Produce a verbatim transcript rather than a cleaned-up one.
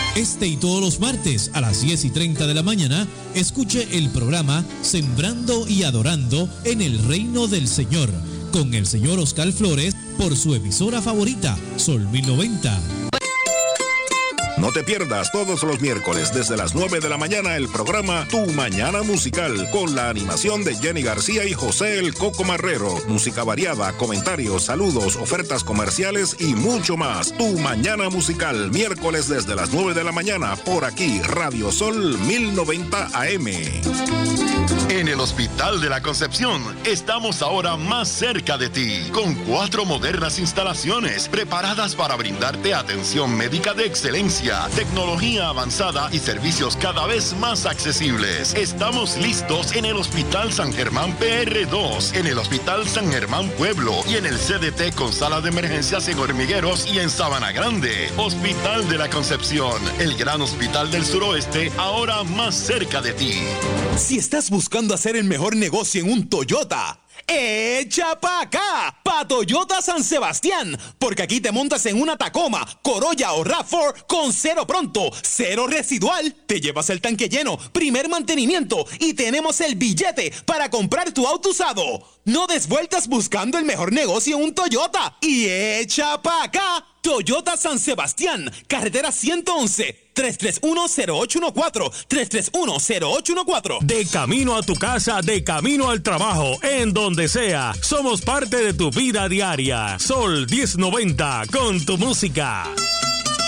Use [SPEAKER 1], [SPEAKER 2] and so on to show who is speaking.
[SPEAKER 1] Este y todos los martes a las diez y treinta de la mañana, escuche el programa Sembrando y Adorando en el Reino del Señor, con el señor Oscar Flores, por su emisora favorita, Sol mil noventa.
[SPEAKER 2] No te pierdas todos los miércoles desde las nueve de la mañana el programa Tu Mañana Musical, con la animación de Jenny García y José el Coco Marrero. Música variada, comentarios, saludos, ofertas comerciales y mucho más. Tu Mañana Musical, miércoles desde las nueve de la mañana, por aquí, Radio Sol mil noventa A M.
[SPEAKER 3] En el Hospital de la Concepción estamos ahora más cerca de ti, con cuatro modernas instalaciones preparadas para brindarte atención médica de excelencia, tecnología avanzada y servicios cada vez más accesibles. Estamos listos en el Hospital San Germán P R dos, en el Hospital San Germán Pueblo y en el C D T con sala de emergencias en Hormigueros y en Sabana Grande. Hospital de la Concepción, el gran hospital del suroeste, ahora más cerca de ti.
[SPEAKER 4] Si estás buscando hacer el mejor negocio en un Toyota, ¡echa pa' acá! Pa' Toyota San Sebastián, porque aquí te montas en una Tacoma, Corolla o RAV cuatro con cero pronto, cero residual, te llevas el tanque lleno, primer mantenimiento y tenemos el billete para comprar tu auto usado. No des vueltas buscando el mejor negocio en un Toyota y echa pa' acá. Toyota San Sebastián, carretera ciento once, tres tres uno cero ocho uno cuatro, tres tres uno cero ocho uno cuatro.
[SPEAKER 5] De camino a tu casa, de camino al trabajo, en donde sea, somos parte de tu vida diaria. Sol diez noventa, con tu música.